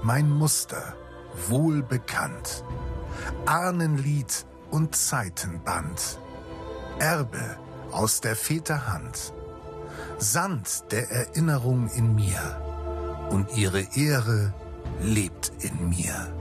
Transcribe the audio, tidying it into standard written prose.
mein Muster, wohlbekannt. Ahnenlied und Zeitenband. Erbe aus der Väter Hand. Sand der Erinnerung in mir. Und ihre Ehre lebt in mir.